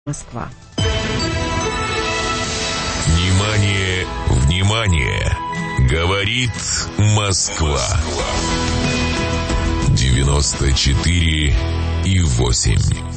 Москва. Внимание, внимание! Говорит Москва. 94,8.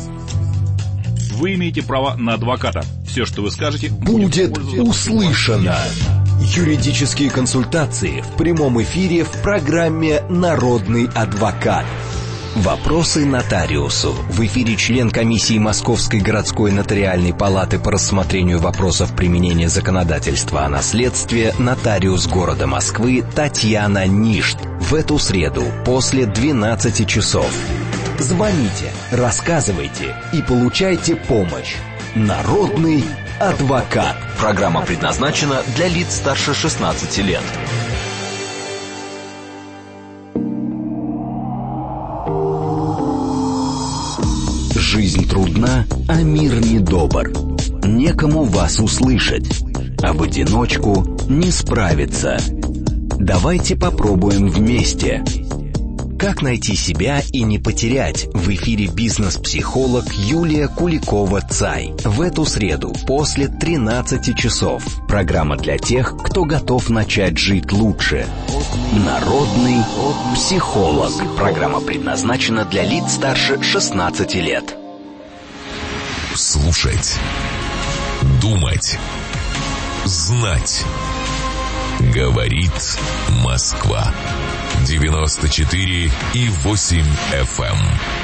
Вы имеете право на адвоката. Все, что вы скажете, будет услышано. Юридические консультации в прямом эфире в программе «Народный адвокат». Вопросы нотариусу. В эфире член комиссии Московской городской нотариальной палаты по рассмотрению вопросов применения законодательства о наследстве, нотариус города Москвы Татьяна Ништ. В эту среду после 12 часов. Звоните, рассказывайте и получайте помощь. Народный адвокат. Программа предназначена для лиц старше 16 лет. Жизнь трудна, а мир недобр. Некому вас услышать, а в одиночку не справиться. Давайте попробуем вместе. Как найти себя и не потерять? В эфире бизнес-психолог Юлия Куликова-Цай. В эту среду после 13 часов. Программа для тех, кто готов начать жить лучше. Народный психолог. Программа предназначена для лиц старше 16 лет. Слушать, думать, знать. Говорит Москва. 94,8 FM.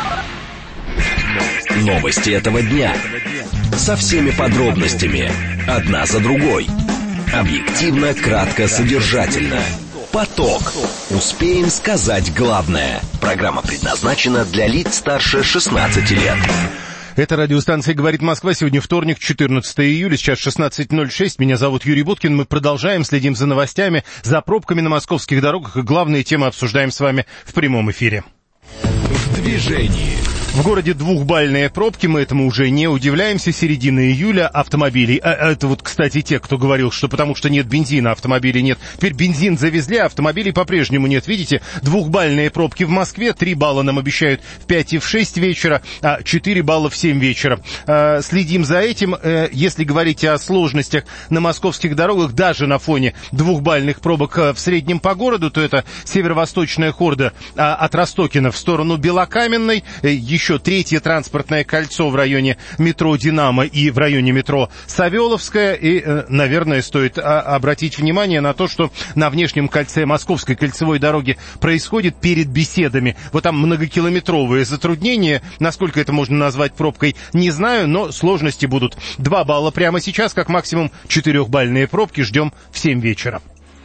Новости этого дня. Со всеми подробностями. Одна за другой. Объективно, кратко, содержательно. Поток. Успеем сказать главное. Программа предназначена для лиц старше 16 лет. Это радиостанция «Говорит Москва». Сегодня вторник, 14 июля, сейчас 16:06. Меня зовут Юрий Буткин. Мы продолжаем, следим за новостями, за пробками на московских дорогах. И главные темы обсуждаем с вами в прямом эфире. В движении. В городе двухбальные пробки, мы этому уже не удивляемся. Середина июля, автомобилей. Это вот, кстати, те, кто говорил, что потому что нет бензина, автомобилей нет. Теперь бензин завезли, а автомобилей по-прежнему нет. Видите, двухбальные пробки в Москве. 3 балла нам обещают в 5 и в 6 вечера, а 4 балла в 7 вечера. Следим за этим. Если говорить о сложностях на московских дорогах, даже на фоне двухбальных пробок в среднем по городу, то это северо-восточная хорда от Ростокина в сторону Белокаменной, еще третье транспортное кольцо в районе метро «Динамо» и в районе метро «Савеловская». И, наверное, стоит обратить внимание на то, что на внешнем кольце Московской кольцевой дороги происходит перед Беседами. Вот там многокилометровые затруднения. Насколько это можно назвать пробкой, не знаю, но сложности будут. 2 балла прямо сейчас, как максимум 4-бальные пробки. Ждем в 7 вечера.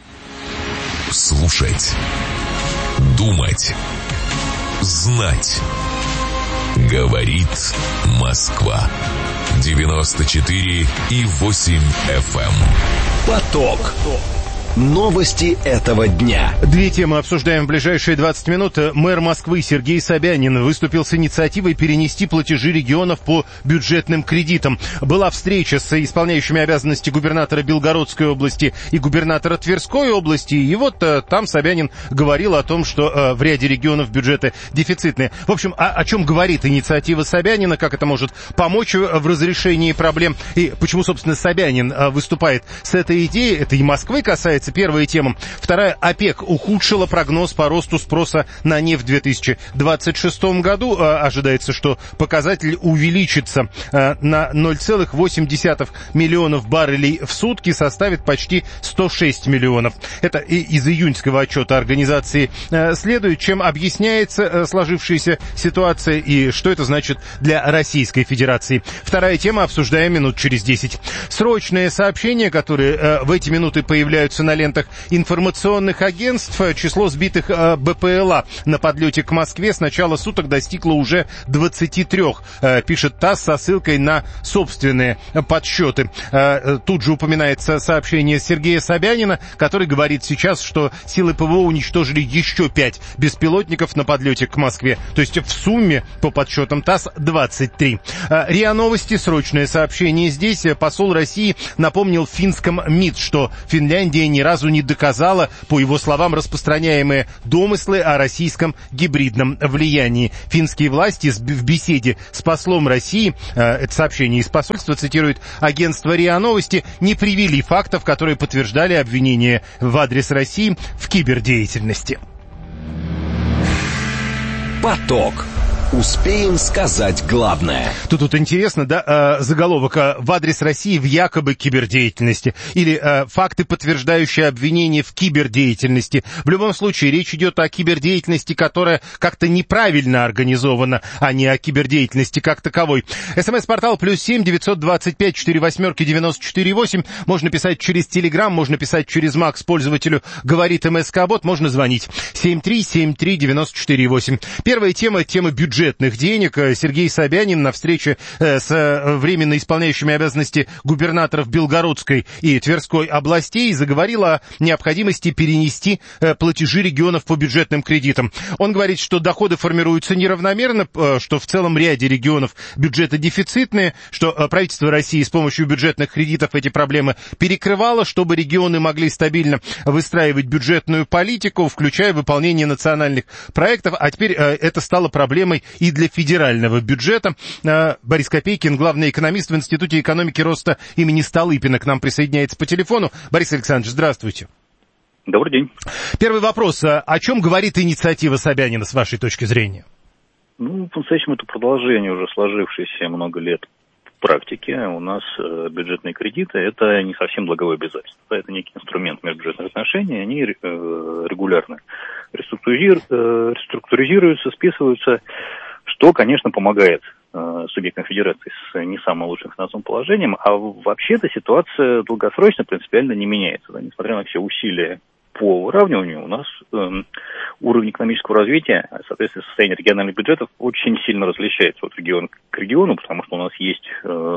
Слушать, думать, знать. Говорит Москва. 94,8 FM. Поток. Новости этого дня. 2 темы обсуждаем в ближайшие 20 минут. Мэр Москвы Сергей Собянин выступил с инициативой перенести платежи регионов по бюджетным кредитам. Была встреча с исполняющими обязанности губернатора Белгородской области и губернатора Тверской области. И вот там Собянин говорил о том, что в ряде регионов бюджеты дефицитные. В общем, о чем говорит инициатива Собянина, как это может помочь в разрешении проблем. И почему, собственно, Собянин выступает с этой идеей. Это и Москвы касается. Первая тема. Вторая. ОПЕК ухудшила прогноз по росту спроса на нефть в 2026 году. Ожидается, что показатель увеличится на 0,8 миллионов баррелей в сутки, составит почти 106 миллионов. Это из июньского отчета организации следует, чем объясняется сложившаяся ситуация и что это значит для Российской Федерации. Вторая тема обсуждаем минут через 10. Срочные сообщения, которые в эти минуты появляются на лентах информационных агентств. Число сбитых БПЛА на подлете к Москве с начала суток достигло уже 23, пишет ТАСС со ссылкой на собственные подсчеты. Тут же упоминается сообщение Сергея Собянина, который говорит сейчас, что силы ПВО уничтожили еще 5 беспилотников на подлете к Москве. То есть в сумме, по подсчетам ТАСС, 23. РИА Новости, срочное сообщение здесь. Посол России напомнил в финском МИД, что Финляндия не ни разу не доказала, по его словам, распространяемые домыслы о российском гибридном влиянии. Финские власти в беседе с послом России, это сообщение из посольства, цитирует агентство РИА Новости, не привели фактов, которые подтверждали обвинения в адрес России в кибердеятельности. Поток. Успеем сказать главное. Тут интересно, да, заголовок в адрес России в якобы кибердеятельности или факты, подтверждающие обвинения в кибердеятельности. В любом случае речь идет о кибердеятельности, которая как-то неправильно организована, а не о кибердеятельности как таковой. СМС-портал +7 925 48 94 8. Можно писать через Телеграм, можно писать через Макс пользователю «Говорит МСК-бот», можно звонить 7373 94 8. Первая тема бюджетных денег. Сергей Собянин на встрече с временно исполняющими обязанности губернаторов Белгородской и Тверской областей заговорил о необходимости перенести платежи регионов по бюджетным кредитам. Он говорит, что доходы формируются неравномерно, что в целом ряде регионов бюджеты дефицитные, что правительство России с помощью бюджетных кредитов эти проблемы перекрывало, чтобы регионы могли стабильно выстраивать бюджетную политику, включая выполнение национальных проектов, а теперь это стало проблемой и для федерального бюджета. Борис Копейкин, главный экономист в Институте экономики роста имени Столыпина, к нам присоединяется по телефону. Борис Александрович, здравствуйте. Добрый день. Первый вопрос. О чем говорит инициатива Собянина с вашей точки зрения? По-настоящему это продолжение уже сложившейся много лет практики. У нас бюджетные кредиты – это не совсем долговое обязательство. Это некий инструмент межбюджетных отношений. Они регулярно реструктуризируются, списываются, что, конечно, помогает субъектам федерации с не самым лучшим финансовым положением. А вообще-то ситуация долгосрочно принципиально не меняется. Да? Несмотря на все усилия по выравниванию, у нас уровень экономического развития, соответственно, состояние региональных бюджетов очень сильно различается от региона к региону, потому что у нас есть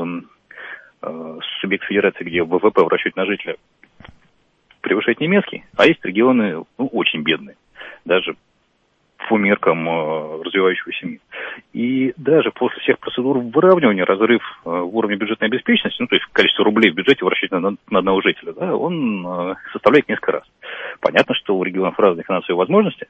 субъект федерации, где ВВП в расчете на жителя превышает немецкий, а есть регионы очень бедные, даже по меркам развивающегося мира. И даже после всех процедур выравнивания разрыв в уровне бюджетной обеспеченности, то есть количество рублей в бюджете в расчете на одного жителя, да, он составляет несколько раз. Понятно, что у регионов разные финансовые возможности,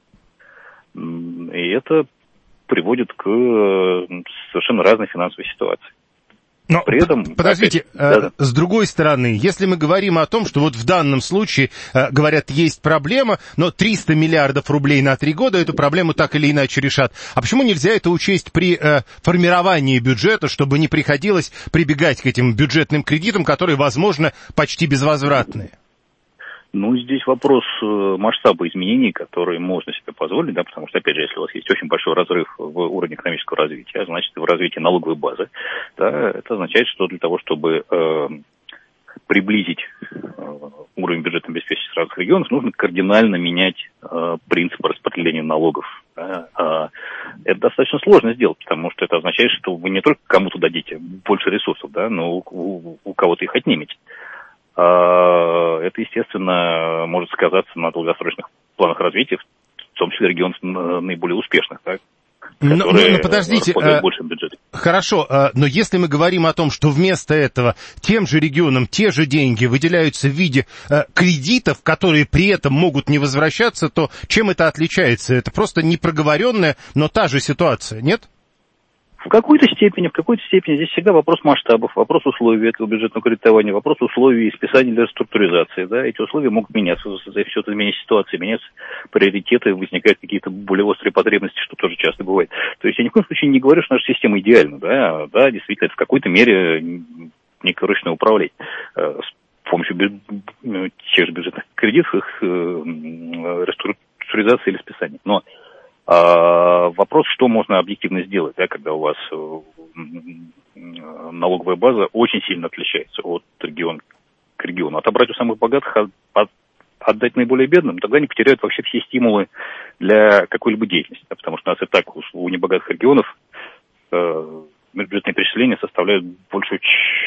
и это приводит к совершенно разной финансовой ситуации. Но при этом, подождите, с другой стороны, если мы говорим о том, что вот в данном случае, говорят, есть проблема, но 300 миллиардов рублей на 3 года эту проблему так или иначе решат. А почему нельзя это учесть при формировании бюджета, чтобы не приходилось прибегать к этим бюджетным кредитам, которые, возможно, почти безвозвратные? Здесь вопрос масштаба изменений, которые можно себе позволить, да, потому что, опять же, если у вас есть очень большой разрыв в уровне экономического развития, значит, в развитии налоговой базы, да, это означает, что для того, чтобы приблизить уровень бюджетной обеспеченности разных регионов, нужно кардинально менять принципы распределения налогов. Да. Это достаточно сложно сделать, потому что это означает, что вы не только кому-то дадите больше ресурсов, да, но у кого-то их отнимете. Это, естественно, может сказаться на долгосрочных планах развития, в том числе регионов наиболее успешных, да, которые подождите, располагают большим бюджетом. Хорошо, но если мы говорим о том, что вместо этого тем же регионам те же деньги выделяются в виде кредитов, которые при этом могут не возвращаться, то чем это отличается? Это просто непроговоренная, но та же ситуация, нет? В какой-то степени здесь всегда вопрос масштабов, вопрос условий этого бюджетного кредитования, вопрос условий списания для реструктуризации. Да, эти условия могут меняться, за счет изменения ситуации, меняются приоритеты, возникают какие-то более острые потребности, что тоже часто бывает. То есть я ни в коем случае не говорю, что наша система идеальна. Да, действительно, это в какой-то мере некое ручное управление с помощью тех же бюджетных кредитов, их реструктуризации или списания. Но вопрос, что можно объективно сделать, да, когда у вас налоговая база очень сильно отличается от региона к региону. Отобрать у самых богатых, отдать наиболее бедным, тогда они потеряют вообще все стимулы для какой-либо деятельности. Да, потому что у нас и так у небогатых регионов бюджетные перечисления составляют большую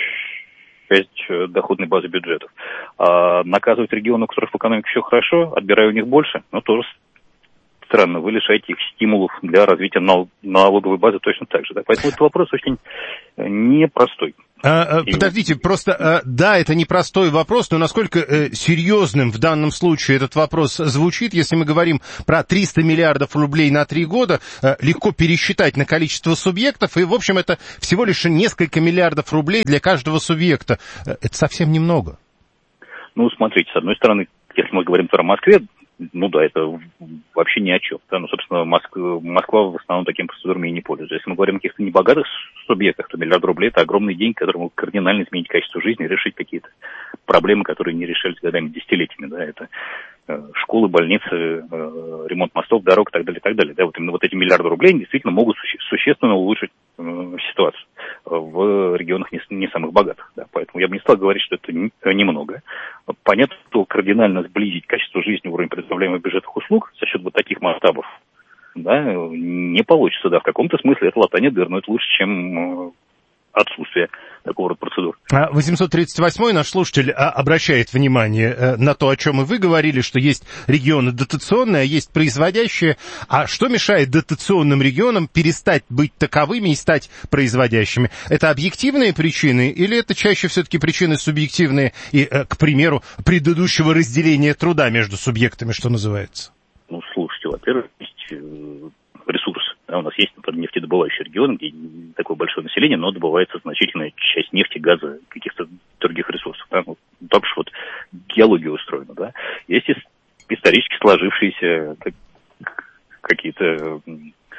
часть доходной базы бюджетов. А наказывать регионы, у которых в экономике все хорошо, отбирая у них больше, тоже странно, вы лишаете их стимулов для развития налоговой базы точно так же. Да? Поэтому этот вопрос очень непростой. Подождите, просто, да, это непростой вопрос, но насколько серьезным в данном случае этот вопрос звучит, если мы говорим про 300 миллиардов рублей на 3 года, легко пересчитать на количество субъектов, и, в общем, это всего лишь несколько миллиардов рублей для каждого субъекта. Это совсем немного. Ну, смотрите, с одной стороны, если мы говорим про Москве, ну да, это вообще ни о чем. Да? Ну, собственно, Москва в основном таким процедурами и не пользуется. Если мы говорим о каких-то небогатых субъектах, то миллиард рублей – это огромные деньги, которые могут кардинально изменить качество жизни, решить какие-то проблемы, которые не решались годами, десятилетиями. Да? Это школы, больницы, ремонт мостов, дорог и так далее, и так далее. Да? Вот именно вот эти миллиарды рублей действительно могут существенно улучшить ситуацию в регионах не самых богатых. Да? Поэтому я бы не стал говорить, что это немного. Понятно, что кардинально сблизить качество жизни, уровень предоставляемых бюджетных услуг за счет вот таких масштабов, да, не получится. Да, в каком-то смысле это латание дыр, но это лучше, чем отсутствие такого рода процедур. 838-й наш слушатель обращает внимание на то, о чем и вы говорили, что есть регионы дотационные, а есть производящие. А что мешает дотационным регионам перестать быть таковыми и стать производящими? Это объективные причины или это чаще все-таки причины субъективные и, к примеру, предыдущего разделения труда между субъектами, что называется? Ну, слушайте, во-первых, есть ресурсы. Да, у нас есть, например, нефтедобывающий регион, где не такое большое население, но добывается значительная часть нефти, газа, каких-то других ресурсов. Да? Ну, так уж вот геология устроена. Да? Есть исторически сложившиеся какие-то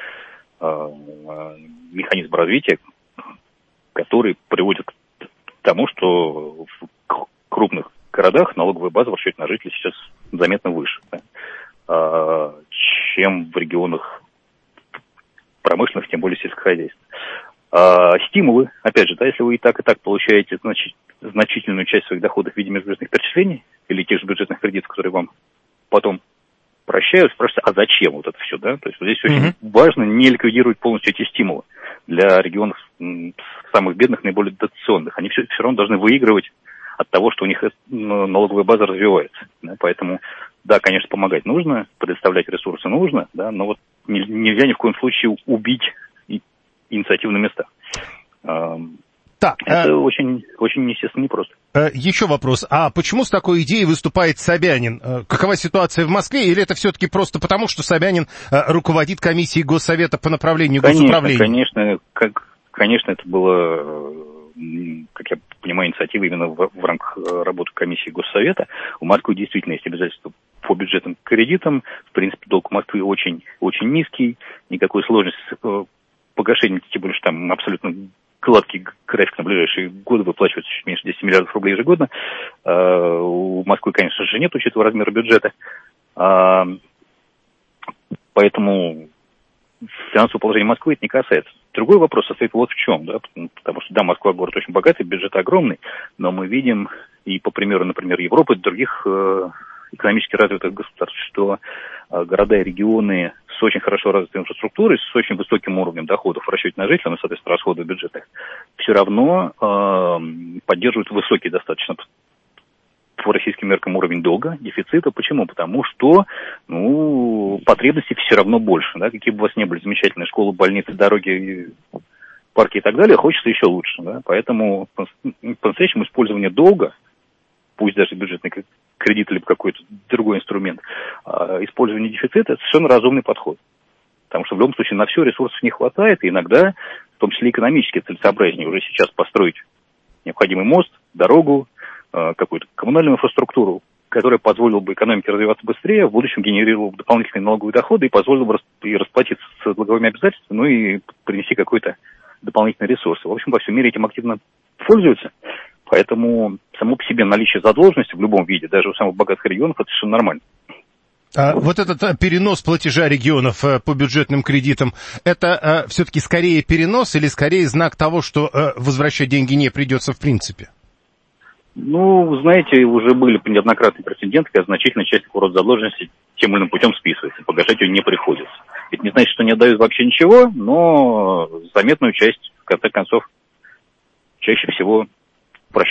механизмы развития, которые приводят к тому, что в крупных городах налоговая база в расчете на жителей сейчас заметно выше, да? Чем в регионах промышленных, тем более сельскохозяйственных. Стимулы, опять же, да, если вы и так получаете значительную часть своих доходов в виде межбюджетных перечислений или тех же бюджетных кредитов, которые вам потом прощают, спрашивают, а зачем вот это все, да? То есть вот здесь очень важно не ликвидировать полностью эти стимулы для регионов самых бедных, наиболее дотационных. Они все равно должны выигрывать от того, что у них налоговая база развивается. Да? Поэтому, да, конечно, помогать нужно, предоставлять ресурсы нужно, да, но вот нельзя ни в коем случае убить инициативу на местах. Так, это очень, очень, естественно, непросто. Еще вопрос. А почему с такой идеей выступает Собянин? Какова ситуация в Москве? Или это все-таки просто потому, что Собянин руководит комиссией Госсовета по направлению госуправления? Конечно, это было, как я понимаю, инициатива именно в рамках работы комиссии Госсовета. У Москвы действительно есть обязательства по бюджетным кредитам. В принципе, долг Москвы очень, очень низкий. Никакой сложности с погашением, тем более, что там абсолютно гладкий график на ближайшие годы, выплачивается чуть меньше 10 миллиардов рублей ежегодно. У Москвы, конечно же, нет, учитывая размер бюджета. Поэтому финансового положения Москвы это не касается. Другой вопрос состоит вот в чем, да, потому что, да, Москва город очень богатый, бюджет огромный, но мы видим и по примеру, например, Европы, других экономически развитых государств, что города и регионы с очень хорошо развитой инфраструктурой, с очень высоким уровнем доходов в расчете на жителя, ну, соответственно, расходов бюджетных, все равно поддерживают высокий достаточно по российским меркам уровень долга, дефицита. Почему? Потому что, потребностей все равно больше. Да? Какие бы у вас ни были замечательные школы, больницы, дороги, парки и так далее, хочется еще лучше. Да? Поэтому по-настоящему использование долга, пусть даже бюджетный кредит или какой-то другой инструмент, использование дефицита – это совершенно разумный подход. Потому что в любом случае на все ресурсов не хватает, и иногда, в том числе экономически целесообразнее уже сейчас построить необходимый мост, дорогу, какую-то коммунальную инфраструктуру, которая позволила бы экономике развиваться быстрее, в будущем генерировала бы дополнительные налоговые доходы и позволила бы и расплатиться с долговыми обязательствами, и принести какой-то дополнительный ресурс. В общем, во всем мире этим активно пользуются, поэтому само по себе наличие задолженности в любом виде, даже у самых богатых регионов, это совершенно нормально. Вот этот перенос платежа регионов по бюджетным кредитам, это все-таки скорее перенос или скорее знак того, что возвращать деньги не придется в принципе? Знаете, уже были неоднократные прецеденты, когда значительная часть такого рода задолженности тем или иным путем списывается, погашать ее не приходится. Это не значит, что не отдают вообще ничего, но заметную часть, в конце концов, чаще всего прощают.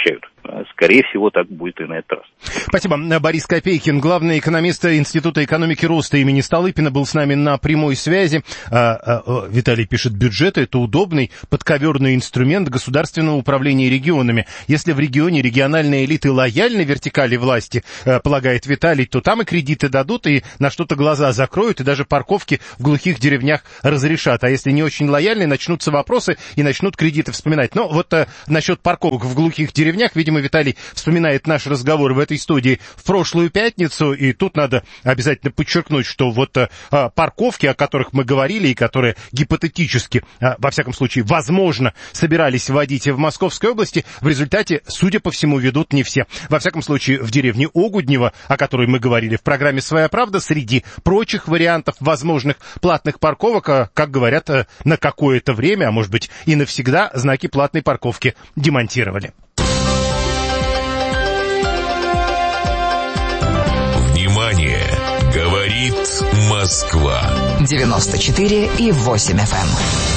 Скорее всего, так будет и на этот раз. Спасибо. Борис Копейкин, главный экономист Института экономики роста имени Столыпина, был с нами на прямой связи. Виталий пишет, бюджеты — это удобный подковерный инструмент государственного управления регионами. Если в регионе региональные элиты лояльны вертикали власти, полагает Виталий, то там и кредиты дадут, и на что-то глаза закроют, и даже парковки в глухих деревнях разрешат. А если не очень лояльны, начнутся вопросы и начнут кредиты вспоминать. Но вот насчет парковок в глухих деревнях, видимо, Виталий вспоминает наш разговор в этой студии в прошлую пятницу, и тут надо обязательно подчеркнуть, что вот парковки, о которых мы говорили, и которые гипотетически, во всяком случае, возможно, собирались вводить в Московской области, в результате, судя по всему, ведут не все. Во всяком случае, в деревне Огуднево, о которой мы говорили в программе «Своя правда», среди прочих вариантов возможных платных парковок, как говорят, на какое-то время, а может быть и навсегда, знаки платной парковки демонтировали. Внимание! Говорит Москва. 94,8 FM.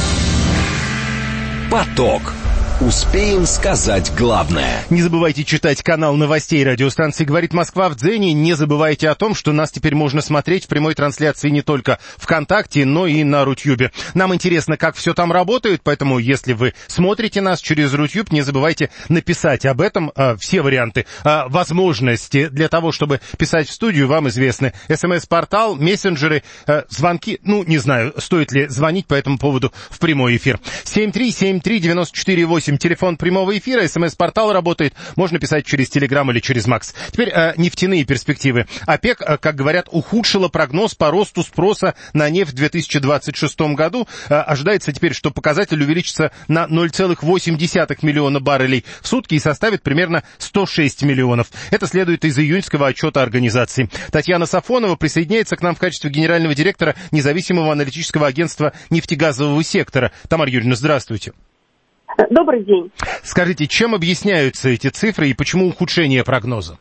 Поток. Успеем сказать главное. Не забывайте читать канал новостей радиостанции «Говорит Москва» в Дзене. Не забывайте о том, что нас теперь можно смотреть в прямой трансляции не только ВКонтакте, но и на Рутьюбе. Нам интересно, как все там работает, поэтому если вы смотрите нас через Рутьюб, не забывайте написать об этом. Все варианты возможности для того, чтобы писать в студию, вам известны. СМС-портал, мессенджеры, звонки. Ну, не знаю, стоит ли звонить по этому поводу в прямой эфир. 7373948. Телефон прямого эфира, СМС-портал работает, можно писать через Телеграм или через Макс. Теперь нефтяные перспективы. ОПЕК, как говорят, ухудшила прогноз по росту спроса на нефть в 2026 году. Ожидается теперь, что показатель увеличится на 0,8 миллиона баррелей в сутки и составит примерно 106 миллионов. Это следует из июньского отчета организации. Татьяна Сафонова присоединяется к нам в качестве генерального директора независимого аналитического агентства нефтегазового сектора. Тамара Юрьевна, здравствуйте. Добрый день. Скажите, чем объясняются эти цифры и почему ухудшение прогноза?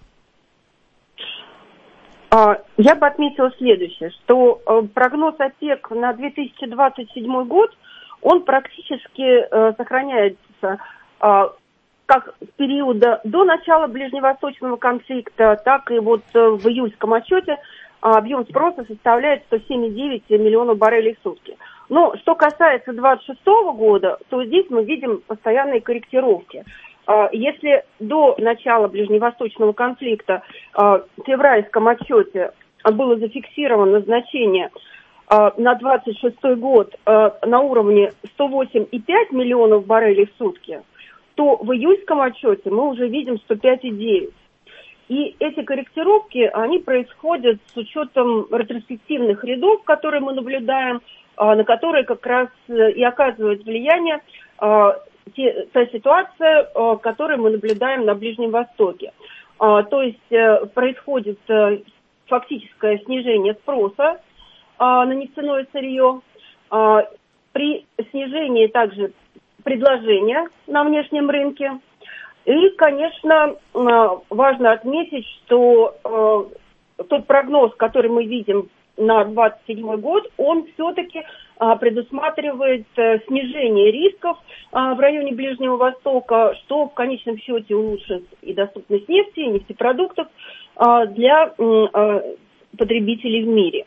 Я бы отметила следующее, что прогноз ОПЕК на 2027 год, он практически сохраняется как с периода до начала ближневосточного конфликта, так и вот в июльском отчете объем спроса составляет 107,9 миллионов баррелей в сутки. Но что касается 2026 года, то здесь мы видим постоянные корректировки. Если до начала ближневосточного конфликта в февральском отчете было зафиксировано значение на 2026 год на уровне 108,5 миллионов баррелей в сутки, то в июльском отчете мы уже видим 105,9. И эти корректировки, они происходят с учетом ретроспективных рядов, которые мы наблюдаем, на которые как раз и оказывает влияние та ситуация, которую мы наблюдаем на Ближнем Востоке. То есть происходит фактическое снижение спроса на нефтяное сырье, при снижении также предложения на внешнем рынке. И, конечно, важно отметить, что тот прогноз, который мы видим на 2027 год, он все-таки предусматривает снижение рисков в районе Ближнего Востока, что в конечном счете улучшит и доступность нефти, и нефтепродуктов для потребителей в мире.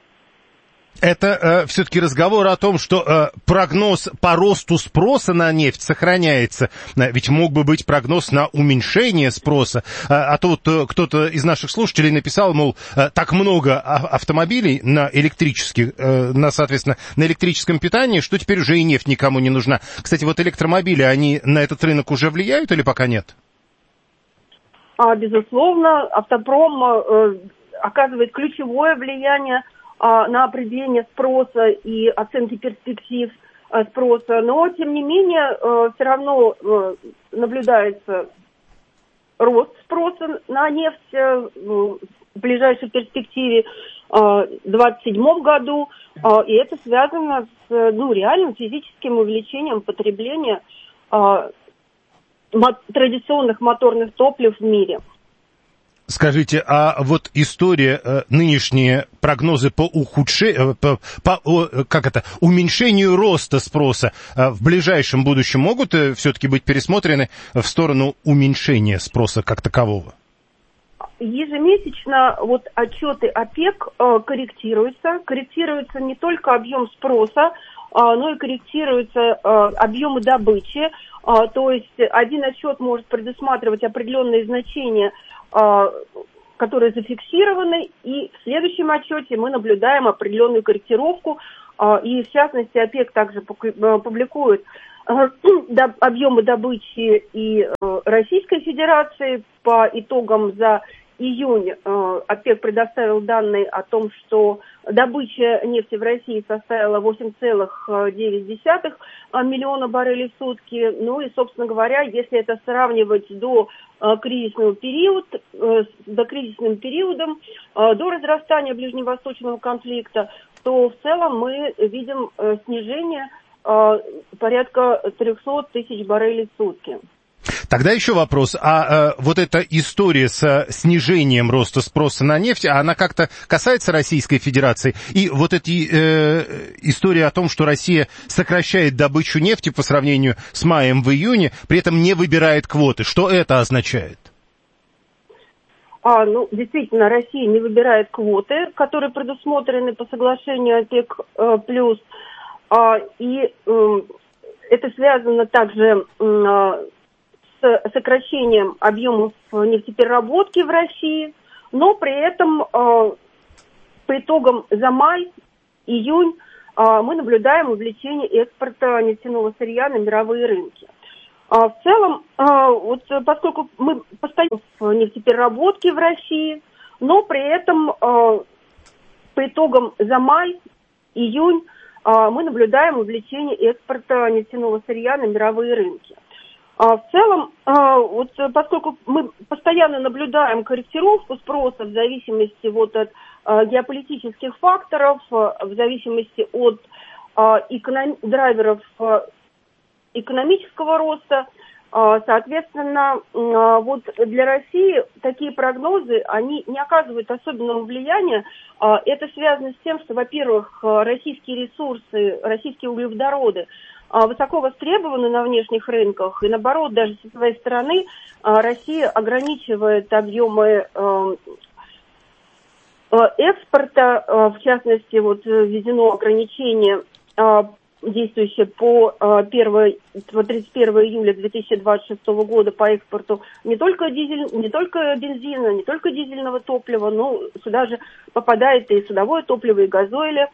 Это все-таки разговор о том, что прогноз по росту спроса на нефть сохраняется. Ведь мог бы быть прогноз на уменьшение спроса. А то вот кто-то из наших слушателей написал, мол, так много автомобилей на электрических, соответственно, на электрическом питании, что теперь уже и нефть никому не нужна. Кстати, вот электромобили, они на этот рынок уже влияют или пока нет? Безусловно, автопром оказывает ключевое влияние на определение спроса и оценки перспектив спроса, но, тем не менее, все равно наблюдается рост спроса на нефть в ближайшей перспективе в 2027 году, и это связано с реальным физическим увеличением потребления традиционных моторных топлив в мире. Скажите, а вот история, нынешние прогнозы по уменьшению роста спроса в ближайшем будущем могут все-таки быть пересмотрены в сторону уменьшения спроса как такового? Ежемесячно вот отчеты ОПЕК корректируются не только объем спроса, но и корректируются объемы добычи. То есть один отчет может предусматривать определенные значения, которые зафиксированы, и в следующем отчете мы наблюдаем определенную корректировку, и в частности ОПЕК также публикует объемы добычи и Российской Федерации. По итогам за июнь ОПЕК предоставил данные о том, что добыча нефти в России составила 8,9 миллиона баррелей в сутки. Ну и, собственно говоря, если это сравнивать до кризисным периодом, до разрастания ближневосточного конфликта, то в целом мы видим снижение порядка 300 тысяч баррелей в сутки. Тогда еще вопрос. А вот эта история с снижением роста спроса на нефть, она как-то касается Российской Федерации? И вот эта история о том, что Россия сокращает добычу нефти по сравнению с маем в июне, при этом не выбирает квоты. Что это означает? Действительно, Россия не выбирает квоты, которые предусмотрены по соглашению ОПЕК+. И это связано также с сокращением объемов нефтепереработки в России, но при этом по итогам за май-июнь мы наблюдаем увеличение экспорта нефтяного сырья на мировые рынки. В целом, поскольку мы постоянно в нефтепереработке в России, но при этом по итогам за май-июнь мы наблюдаем увеличение экспорта нефтяного сырья на мировые рынки. В целом, поскольку мы постоянно наблюдаем корректировку спроса в зависимости от геополитических факторов, в зависимости от драйверов экономического роста, соответственно, для России такие прогнозы, они не оказывают особенного влияния. Это связано с тем, что, во-первых, российские ресурсы, российские углеводороды высоко востребованы на внешних рынках, и наоборот, даже со своей стороны Россия ограничивает объемы экспорта, в частности, введено ограничение, действующее по 31 июля 2026 года по экспорту не только бензина, не только дизельного топлива, но сюда же попадает и судовое топливо, и газоили.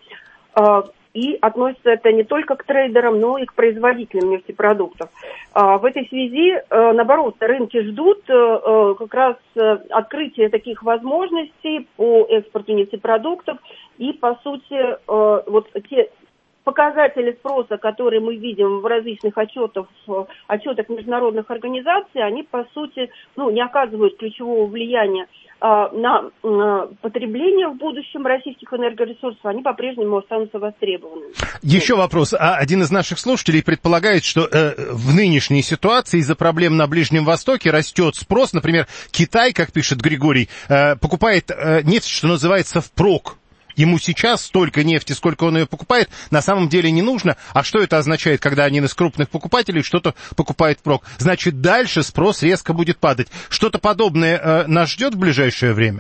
И относится это не только к трейдерам, но и к производителям нефтепродуктов. В этой связи, наоборот, рынки ждут как раз открытия таких возможностей по экспорту нефтепродуктов. И, по сути, те показатели спроса, которые мы видим в различных отчетах международных организаций, они, по сути, не оказывают ключевого влияния на потребление в будущем российских энергоресурсов, они по-прежнему останутся востребованными. Еще вопрос. Один из наших слушателей предполагает, что в нынешней ситуации из-за проблем на Ближнем Востоке растет спрос. Например, Китай, как пишет Григорий, покупает нефть, что называется, впрок. Ему сейчас столько нефти, сколько он ее покупает, на самом деле не нужно. А что это означает, когда один из крупных покупателей что-то покупает впрок? Значит, дальше спрос резко будет падать. Что-то подобное нас ждет в ближайшее время?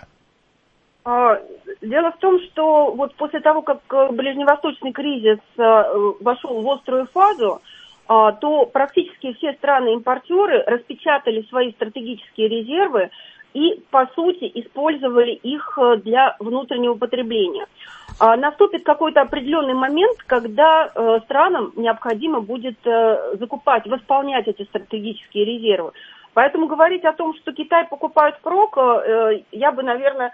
Дело в том, что после того, как ближневосточный кризис вошел в острую фазу, то практически все страны-импортеры распечатали свои стратегические резервы и, по сути, использовали их для внутреннего потребления. Наступит какой-то определенный момент, когда странам необходимо будет восполнять эти стратегические резервы. Поэтому говорить о том, что Китай покупает впрок, я бы, наверное,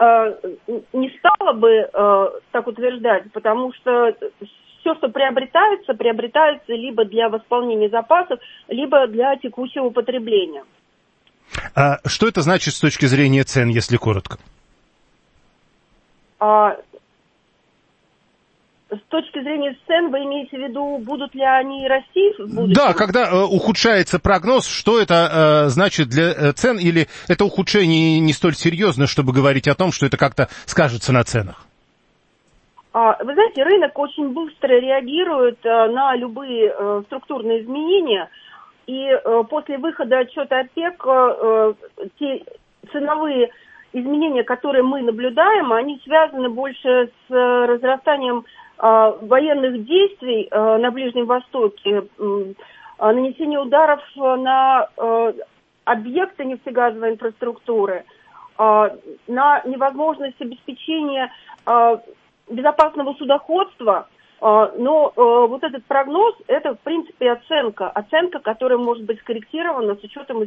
не стала бы так утверждать, потому что все, что приобретается либо для восполнения запасов, либо для текущего потребления. А что это значит с точки зрения цен, если коротко? С точки зрения цен, вы имеете в виду, будут ли они расти в будущем? Да, когда ухудшается прогноз, что это значит для цен, или это ухудшение не столь серьезно, чтобы говорить о том, что это как-то скажется на ценах? Вы знаете, рынок очень быстро реагирует на любые структурные изменения, и после выхода отчета ОПЕК те ценовые изменения, которые мы наблюдаем, они связаны больше с разрастанием военных действий на Ближнем Востоке, нанесение ударов на объекты нефтегазовой инфраструктуры, на невозможность обеспечения безопасного судоходства. Но вот этот прогноз, это в принципе оценка, которая может быть скорректирована с учетом